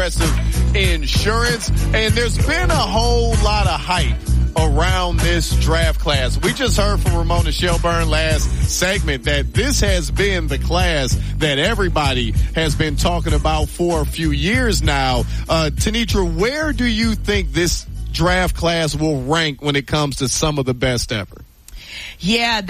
Insurance, and there's been a whole lot of hype around this draft class. We just heard from Ramona Shelburne last segment that this has been the class that everybody has been talking about for a few years now. Tenitra, where do you think this draft class will rank when it comes to some of the best ever? Yeah,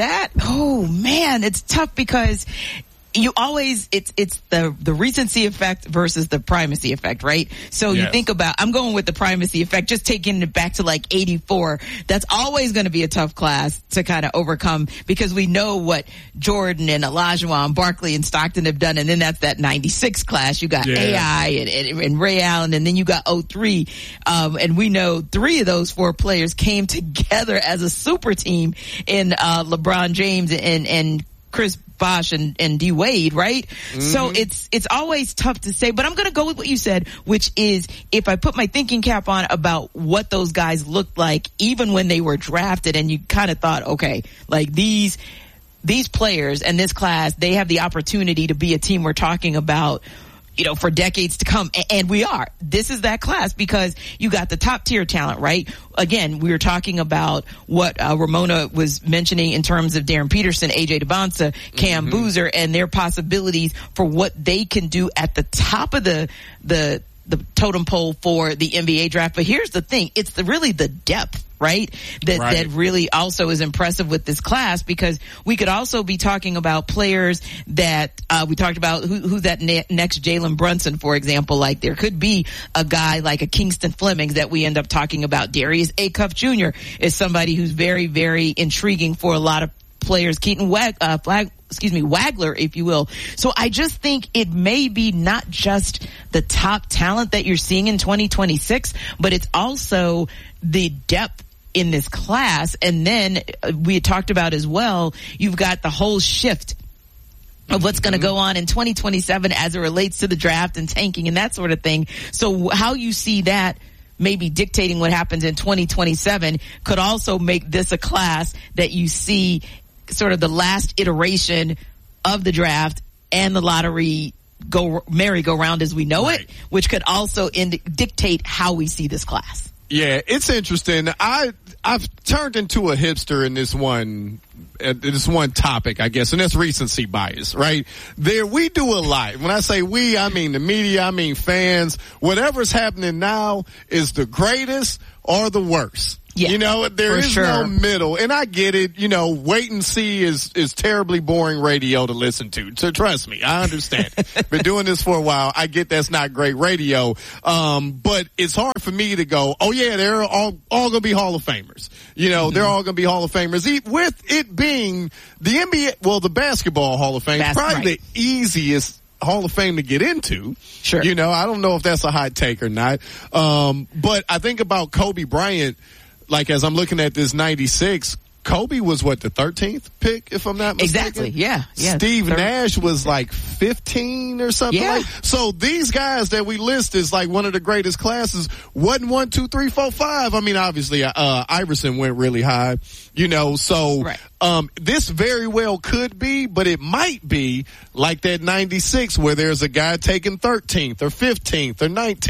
it's tough because you always, it's the recency effect versus the primacy effect, right? So you think about, I'm going with the primacy effect, just taking it back to like 84. That's always going to be a tough class to kind of overcome because we know what Jordan and Olajuwon, Barkley and Stockton have done. And then that's that 96 class. You got AI and Ray Allen, and then you got 03. And we know 3 of those 4 players came together as a super team in LeBron James and Chris Bosh and D Wade, right? Mm-hmm. So it's always tough to say, but I'm going to go with what you said, which is if I put my thinking cap on about what those guys looked like, even when they were drafted, and you kind of thought, okay, like these players and this class, they have the opportunity to be a team we're talking about, you know, for decades to come. And we are. This is that class because you got the top tier talent, right? Again, we were talking about what Ramona was mentioning in terms of Darren Peterson, AJ Debonsa, Cam Boozer, and their possibilities for what they can do at the top of the totem pole for the NBA draft. But here's the thing. It's really the depth, right? That really also is impressive with this class, because we could also be talking about players that, we talked about who's that next Jalen Brunson, for example. Like there could be a guy like a Kingston Flemings that we end up talking about. Darius Acuff Jr. is somebody who's very, very intriguing for a lot of players. Keaton Wagler, if you will. So I just think it may be not just the top talent that you're seeing in 2026, but it's also the depth in this class. And then we had talked about as well, you've got the whole shift of what's going to go on in 2027 as it relates to the draft and tanking and that sort of thing. So how you see that maybe dictating what happens in 2027 could also make this a class that you see sort of the last iteration of the draft and the lottery merry-go-round as we know it, which could also dictate how we see this class. Yeah, it's interesting. I've turned into a hipster in this one topic, I guess, and that's recency bias, right? We do a lot. When I say we, I mean the media, I mean fans. Whatever's happening now is the greatest or the worst. Yeah, you know, there is no middle. And I get it. You know, wait and see is terribly boring radio to listen to. So trust me, I understand. Been doing this for a while. I get that's not great radio. But it's hard for me to go, oh yeah, they're all going to be Hall of Famers. You know, they're all going to be Hall of Famers. With it being the NBA, well, the Basketball Hall of Fame, probably the easiest Hall of Fame to get into. Sure. You know, I don't know if that's a hot take or not. But I think about Kobe Bryant. Like, as I'm looking at this 96, Kobe was the 13th pick, if I'm not mistaken? Exactly, yeah. Steve Nash was like 15 or something like. So these guys that we list is like one of the greatest classes. Wasn't 1, 2, 3, 4, 5. I mean, obviously, Iverson went really high, you know, so, this very well could be, but it might be like that 96 where there's a guy taking 13th or 15th or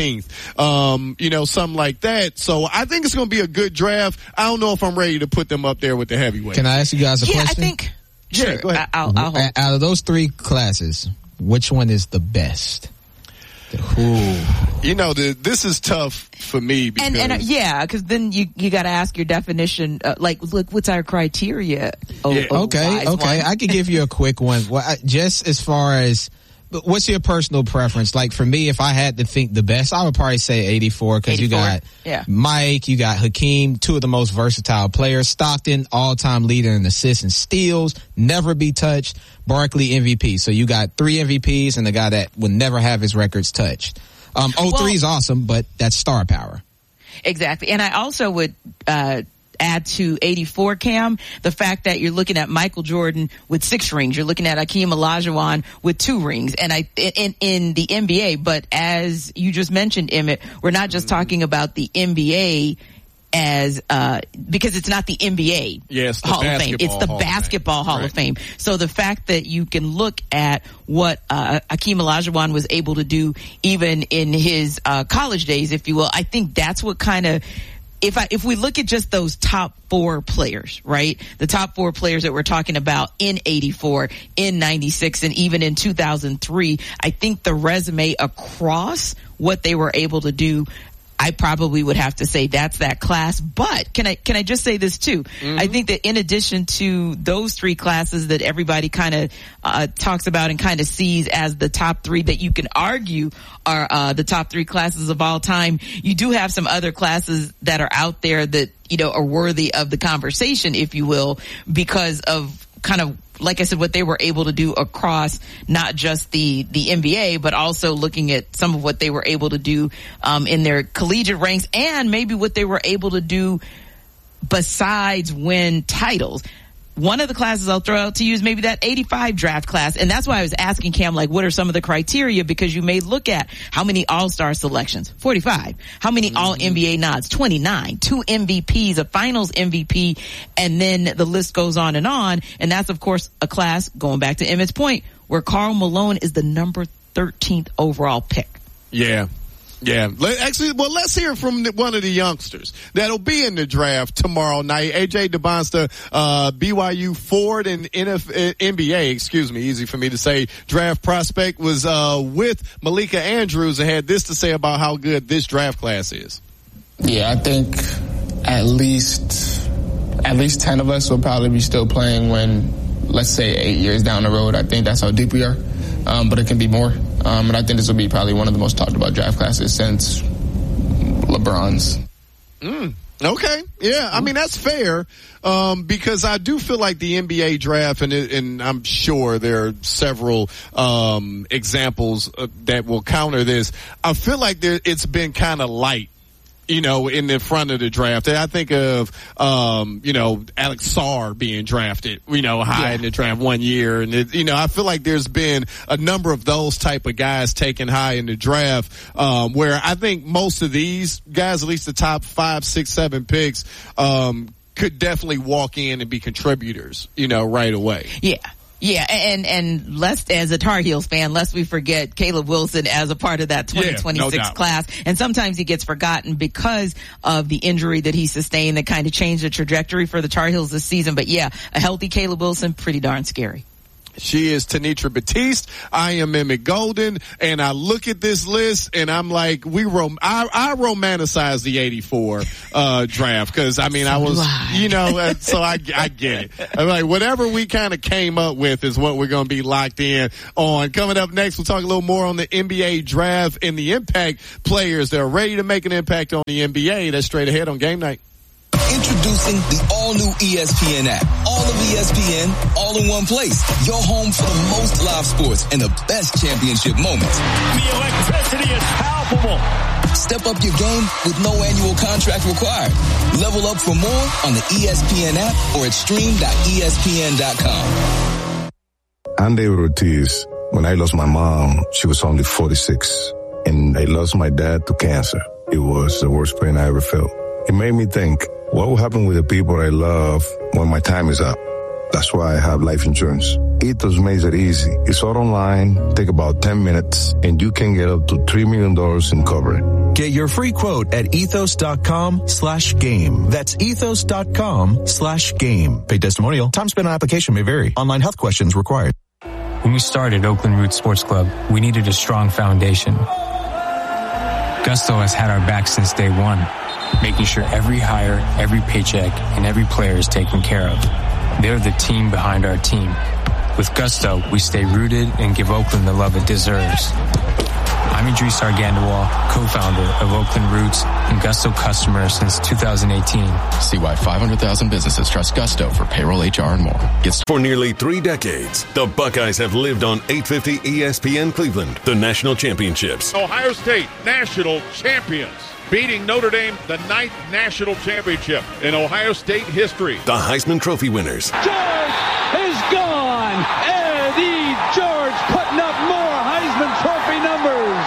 19th, you know, something like that. So I think it's going to be a good draft. I don't know if I'm ready to put them up there with the heavyweight. Can I ask you guys a question? I think. Sure, go ahead. I'll hold. Out of those 3 classes, which one is the best? You know, this is tough for me because because then you got to ask your definition. Look, what's our criteria? Okay. I could give you a quick one. Well, just as far as what's your personal preference? Like for me, if I had to think the best, I would probably say 84 because you got Mike, you got Hakeem, 2 of the most versatile players. Stockton, all-time leader in assists and steals, never be touched. Barkley, MVP. So you got 3 MVPs and the guy that would never have his records touched. 03 is awesome, but that's star power. Exactly. And I also would add to 84, Cam, the fact that you're looking at Michael Jordan with 6 rings. You're looking at Hakeem Olajuwon with 2 rings. And in the NBA, but as you just mentioned, Emmett, we're not just talking about the NBA as because it's not the NBA Hall of Fame. It's the Basketball Hall of Fame. So the fact that you can look at what Hakeem Olajuwon was able to do even in his college days, if you will, I think that's what kind of, if we look at just those top 4 players, right? The top 4 players that we're talking about in 84, in 96, and even in 2003, I think the resume across what they were able to do, I probably would have to say that's that class. But can I just say this too? Mm-hmm. I think that in addition to those 3 classes that everybody kind of talks about and kind of sees as the top 3 that you can argue are the top 3 classes of all time, you do have some other classes that are out there that, you know, are worthy of the conversation, if you will, because of kind of, like I said, what they were able to do across not just the NBA, but also looking at some of what they were able to do in their collegiate ranks, and maybe what they were able to do besides win titles. One of the classes I'll throw out to you is maybe that 85 draft class. And that's why I was asking Cam, like, what are some of the criteria? Because you may look at how many all-star selections, 45, how many all-NBA nods, 29, 2 MVPs, a finals MVP, and then the list goes on. And that's, of course, a class, going back to Emmett's point, where Karl Malone is the number 13th overall pick. Yeah. Yeah. Let's hear from one of the youngsters that'll be in the draft tomorrow night. AJ Dubonsta, BYU Ford and NBA, easy for me to say, draft prospect, was with Malika Andrews and had this to say about how good this draft class is. Yeah, I think at least 10 of us will probably be still playing when, let's say, 8 years down the road. I think that's how deep we are. But it can be more. And I think this will be probably one of the most talked about draft classes since LeBron's. Okay. Yeah. I mean, that's fair. Because I do feel like the NBA draft, and I'm sure there are several, examples that will counter this. I feel like it's been kind of light, you know, in the front of the draft. I think of, Alex Sarr being drafted, high in the draft 1 year. And, I feel like there's been a number of those type of guys taken high in the draft, where I think most of these guys, at least the top 5, 6, 7 picks, could definitely walk in and be contributors, right away. Yeah. Yeah, and lest, as a Tar Heels fan, lest we forget Caleb Wilson as a part of that 2026 class. And sometimes he gets forgotten because of the injury that he sustained that kind of changed the trajectory for the Tar Heels this season. But yeah, a healthy Caleb Wilson, pretty darn scary. She is Tenitra Batiste. I am Emmett Golden, and I look at this list and I'm like, I romanticize the 84 draft, because I mean, so I get it. I'm like, whatever we kind of came up with is what we're going to be locked in on. Coming up next, we'll talk a little more on the NBA draft and the impact players that are ready to make an impact on the NBA. That's straight ahead on Game Night. Introducing the all-new ESPN app. All of ESPN, all in one place. Your home for the most live sports and the best championship moments. The electricity is palpable. Step up your game with no annual contract required. Level up for more on the ESPN app or at stream.espn.com. I'm David Ortiz. When I lost my mom, she was only 46. And I lost my dad to cancer. It was the worst pain I ever felt. It made me think, what will happen with the people I love when my time is up? That's why I have life insurance. Ethos makes it easy. It's all online, take about 10 minutes, and you can get up to $3 million in coverage. Get your free quote at ethos.com/game. That's ethos.com/game. Paid testimonial. Time spent on application may vary. Online health questions required. When we started Oakland Roots Sports Club, we needed a strong foundation. Gusto has had our back since day one, making sure every hire, every paycheck, and every player is taken care of. They're the team behind our team. With Gusto, we stay rooted and give Oakland the love it deserves. I'm Idris Argandawal, co-founder of Oakland Roots and Gusto customer since 2018. See why 500,000 businesses trust Gusto for payroll, HR, and more. For nearly 3 decades, the Buckeyes have lived on 850 ESPN Cleveland, the national championships. Ohio State, national champions, beating Notre Dame, the 9th national championship in Ohio State history. The Heisman Trophy winners. George is gone. Eddie George putting up more Heisman Trophy numbers.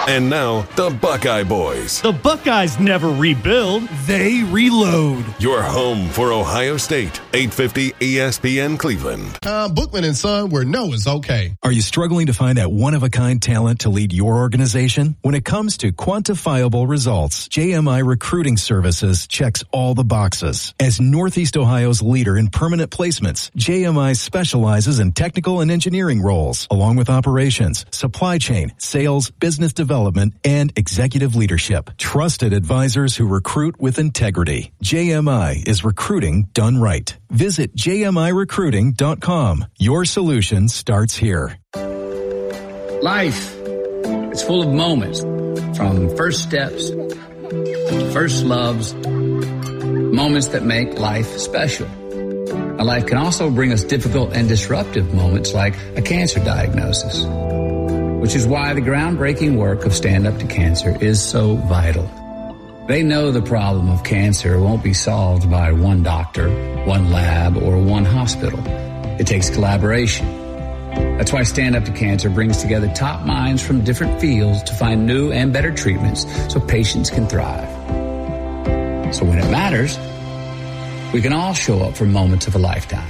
And now, the Buckeye Boys. The Buckeyes never rebuild, they reload. Your home for Ohio State, 850 ESPN Cleveland. Bookman and Son, where no is okay. Are you struggling to find that one-of-a-kind talent to lead your organization? When it comes to quantifiable results, JMI Recruiting Services checks all the boxes. As Northeast Ohio's leader in permanent placements, JMI specializes in technical and engineering roles, along with operations, supply chain, sales, business development, and executive leadership. Trusted advisors who recruit with integrity. JMI is recruiting done right. Visit jmirecruiting.com. Your solution starts here. Life, it's full of moments, from first steps, first loves, moments that make life special. Now, life can also bring us difficult and disruptive moments like a cancer diagnosis, which is why the groundbreaking work of Stand Up to Cancer is so vital. They know the problem of cancer won't be solved by one doctor, one lab, or one hospital. It takes collaboration. That's why Stand Up to Cancer brings together top minds from different fields to find new and better treatments so patients can thrive. So when it matters, we can all show up for moments of a lifetime.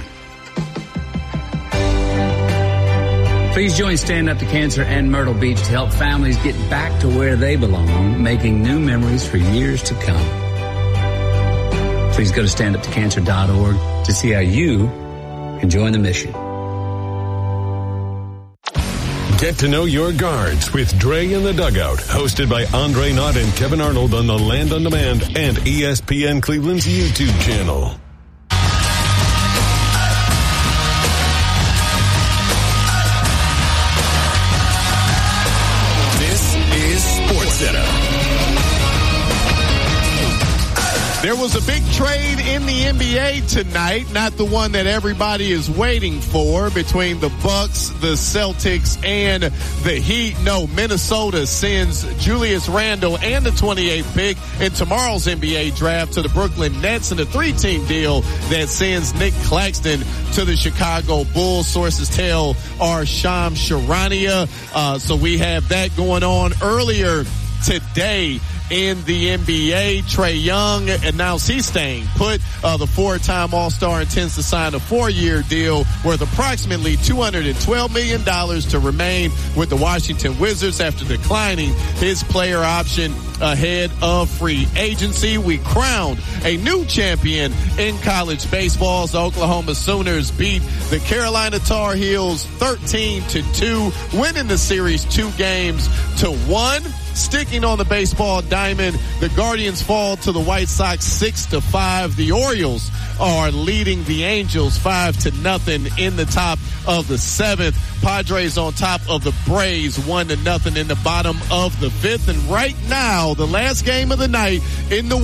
Please join Stand Up to Cancer and Myrtle Beach to help families get back to where they belong, making new memories for years to come. Please go to standuptocancer.org to see how you can join the mission. Get to know your guards with Dre in the Dugout, hosted by Andre Knott and Kevin Arnold on the Land on Demand and ESPN Cleveland's YouTube channel. There was a big trade in the NBA tonight, not the one that everybody is waiting for, between the Bucks, the Celtics, and the Heat. No, Minnesota sends Julius Randle and the 28th pick in tomorrow's NBA draft to the Brooklyn Nets in a 3-team deal that sends Nick Claxton to the Chicago Bulls. Sources tell our Shams Charania. So we have that going on. Earlier today in the NBA, Trae Young announced he's staying put. The four-time All-Star intends to sign a 4-year deal worth approximately $212 million to remain with the Washington Wizards after declining his player option ahead of free agency. We crowned a new champion in college baseball. The Oklahoma Sooners beat the Carolina Tar Heels 13-2, winning the series 2-1. Sticking on the baseball diamond, the Guardians fall to the White Sox 6-5. The Orioles are leading the Angels 5-0 in the top of the 7th. Padres on top of the Braves 1-0 in the bottom of the 5th. And right now, the last game of the night in the